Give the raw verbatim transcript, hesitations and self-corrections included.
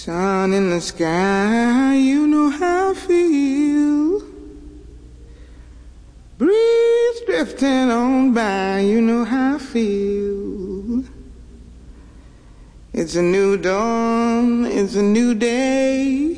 Sun in the sky, you know how I feel. Breeze drifting on by, you know how I feel. It's a new dawn, it's a new day.